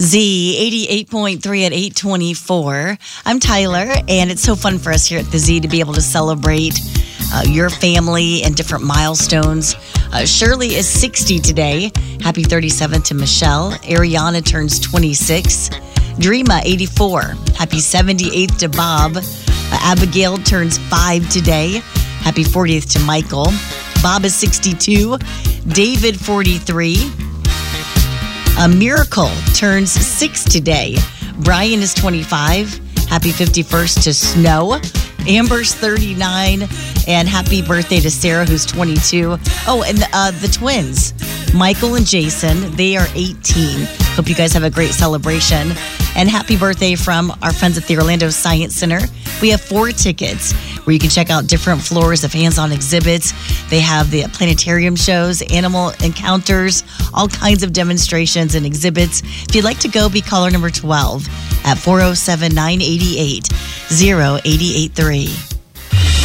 Z 88.3 at 824. I'm Tyler, and it's so fun for us here at the Z to be able to celebrate your family and different milestones. Shirley is 60 today. Happy 37th to Michelle. Ariana turns 26. Dreama, 84. Happy 78th to Bob. Abigail turns 5 today. Happy 40th to Michael. Bob is 62. David, 43. A Miracle turns 6 today. Brian is 25. Happy 51st to Snow. Amber's 39. And happy birthday to Sarah, who's 22. Oh, and the twins, Michael and Jason, they are 18. Hope you guys have a great celebration. And happy birthday from our friends at the Orlando Science Center. We have 4 tickets where you can check out different floors of hands-on exhibits. They have the planetarium shows, animal encounters, all kinds of demonstrations and exhibits. If you'd like to go, be caller number 12 at 407-988-0883.